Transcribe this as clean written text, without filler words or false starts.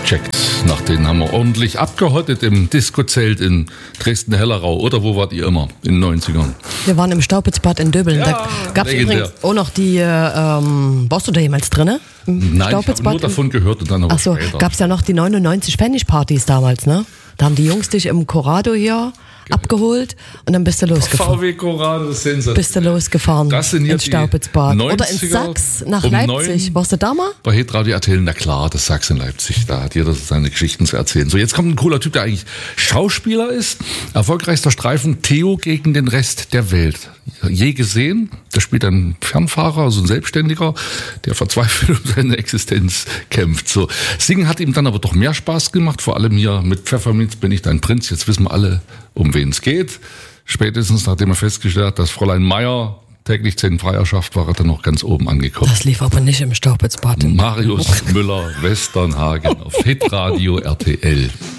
gecheckt. Nach denen haben wir ordentlich abgehottet im Disco-Zelt in Dresden-Hellerau. Oder wo wart ihr immer in den 90ern? Wir waren im Staupitzbad in Döbeln. Ja, Da gab es übrigens auch noch die, warst du da jemals drin? Nein, ich habe nur davon gehört und dann aber später. Gab es ja noch die 99-Pfennig-Partys damals, ne? Da haben die Jungs dich im Corrado hier abgeholt und dann bist du losgefahren. VW Corrado, sensationell. Bist du losgefahren Das sind ins Staupitzbad. Oder ins Sachs nach Leipzig. Warst du da mal? Bei Hitradio erzählen, na klar, das Sachs in Leipzig, da hat jeder seine Geschichten zu erzählen. So, jetzt kommt ein cooler Typ, der eigentlich Schauspieler ist. Erfolgreichster Streifen, Theo gegen den Rest der Welt. Je gesehen, der spielt einen Fernfahrer, also ein Selbstständiger, der verzweifelt um seine Existenz kämpft. So, Singen hat ihm dann aber doch mehr Spaß gemacht, vor allem hier mit Pfefferminz bin ich dein Prinz. Jetzt wissen wir alle, um wen es geht. Spätestens nachdem er festgestellt hat, dass Fräulein Meier täglich 10 Freier schafft, war er dann noch ganz oben angekommen. Das lief aber nicht im Staupitzbad. Marius Müller, Westernhagen auf Hitradio RTL.